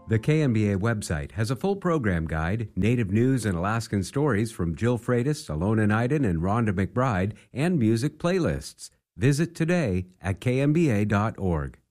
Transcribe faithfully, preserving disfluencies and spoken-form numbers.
The K M B A website has a full program guide, native news and Alaskan stories from Jill Freitas, Alona Naiden, and Rhonda McBride, and music playlists. Visit today at K M B A dot org.